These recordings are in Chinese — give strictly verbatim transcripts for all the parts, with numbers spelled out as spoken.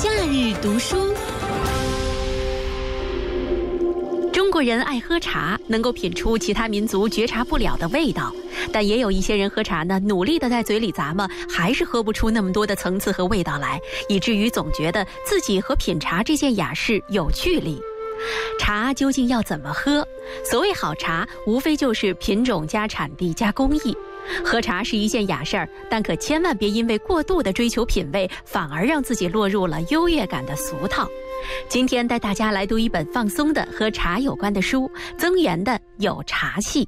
夏日读书。中国人爱喝茶，能够品出其他民族觉察不了的味道，但也有一些人喝茶呢，努力的在嘴里咂摸，还是喝不出那么多的层次和味道来，以至于总觉得自己和品茶这件雅事有距离。茶究竟要怎么喝？所谓好茶，无非就是品种加产地加工艺。喝茶是一件雅事儿，但可千万别因为过度的追求品味，反而让自己落入了优越感的俗套。今天带大家来读一本放松的和茶有关的书，曾源的《有茶气》。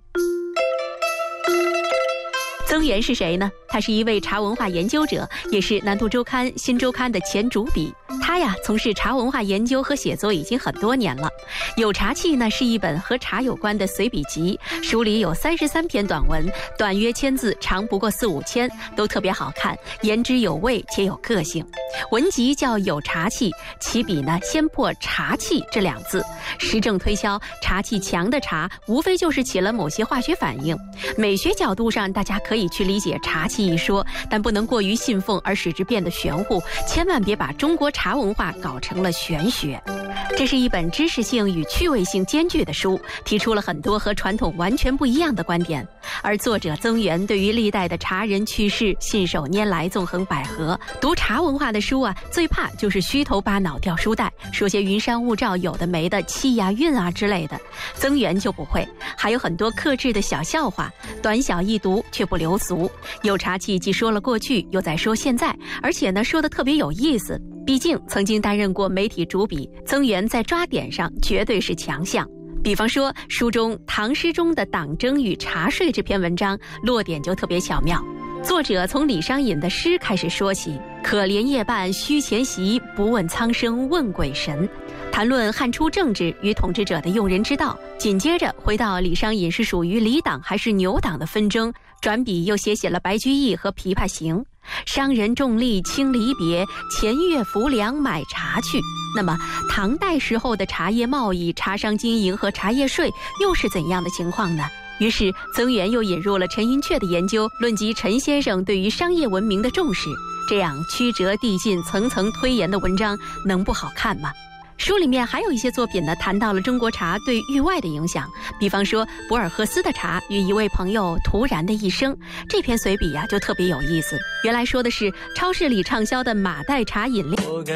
曾源是谁呢？他是一位茶文化研究者，也是南都周刊、新周刊的前主笔。他呀，从事茶文化研究和写作已经很多年了。《有茶气》呢，是一本和茶有关的随笔集，书里有三十三篇短文，短约千字，长不过四五千，都特别好看，言之有味且有个性。文集叫《有茶气》，起笔呢先破茶气这两字，实证推销，茶气强的茶无非就是起了某些化学反应。美学角度上，大家可以去理解茶气一说，但不能过于信奉而使之变得玄乎，千万别把中国茶文化搞成了玄学。这是一本知识性与趣味性兼具的书，提出了很多和传统完全不一样的观点。而作者曾源对于历代的茶人去世信手拈来，纵横捭阖。读茶文化的书啊，最怕就是虚头巴脑掉书袋，说些云山雾罩有的没的，气呀韵啊之类的。曾源就不会，还有很多克制的小笑话，短小易读却不流俗。有茶气既说了过去，又在说现在，而且呢说得特别有意思。毕竟曾经担任过媒体主笔，曾源在抓点上绝对是强项。比方说书中唐诗中的党争与茶税这篇文章，落点就特别巧妙。作者从李商隐的诗开始说起，可怜夜半虚前席，不问苍生问鬼神，谈论汉初政治与统治者的用人之道。紧接着回到李商隐是属于李党还是牛党的纷争，转笔又写写了白居易和琵琶行。商人重利轻离别，前月浮梁买茶去。那么唐代时候的茶叶贸易、茶商经营和茶叶税又是怎样的情况呢？于是曾源又引入了陈寅恪的研究，论及陈先生对于商业文明的重视。这样曲折递进、层层推演的文章能不好看吗？书里面还有一些作品呢，谈到了中国茶对域外的影响，比方说博尔赫斯的茶与一位朋友突然的一生。这篇随笔呀、啊、就特别有意思。原来说的是超市里畅销的马黛茶饮料。